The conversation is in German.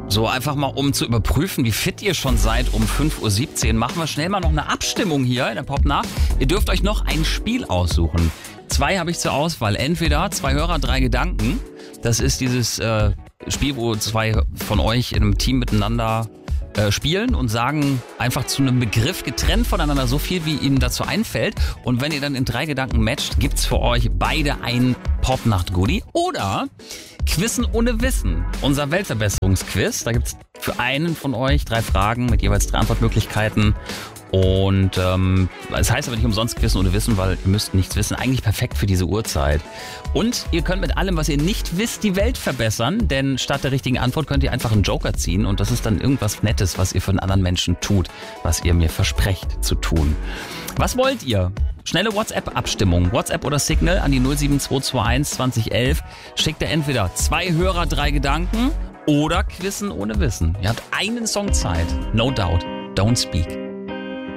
So, einfach mal, um zu überprüfen, wie fit ihr schon seid um 5.17 Uhr, machen wir schnell mal noch eine Abstimmung hier in der Popnacht. Ihr dürft euch noch ein Spiel aussuchen. 2 habe ich zur Auswahl. Entweder 2 Hörer, 3 Gedanken. Das ist dieses Spiel, wo 2 von euch in einem Team miteinander spielen und sagen einfach zu einem Begriff getrennt voneinander so viel, wie ihnen dazu einfällt. Und wenn ihr dann in 3 Gedanken matcht, gibt's für euch beide ein Popnacht-Goodie. Oder Quizzen ohne Wissen. Unser Weltverbesserungsquiz. Da gibt's für einen von euch 3 Fragen mit jeweils 3 Antwortmöglichkeiten. Und es heißt aber nicht umsonst Quizzen ohne Wissen, weil ihr müsst nichts wissen. Eigentlich perfekt für diese Uhrzeit. Und ihr könnt mit allem, was ihr nicht wisst, die Welt verbessern. Denn statt der richtigen Antwort könnt ihr einfach einen Joker ziehen. Und das ist dann irgendwas Nettes, was ihr für einen anderen Menschen tut, was ihr mir versprecht zu tun. Was wollt ihr? Schnelle WhatsApp-Abstimmung. WhatsApp oder Signal an die 07221 2011. Schickt ihr entweder 2 Hörer, 3 Gedanken oder Quizzen ohne Wissen. Ihr habt einen Song Zeit. No doubt. Don't speak.